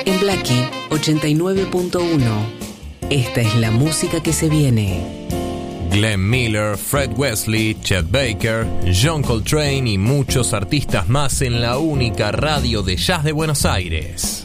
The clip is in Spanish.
En Blackie 89.1. Esta es la música que se viene. Glenn Miller, Fred Wesley, Chet Baker, John Coltrane y muchos artistas más en la única radio de jazz de Buenos Aires.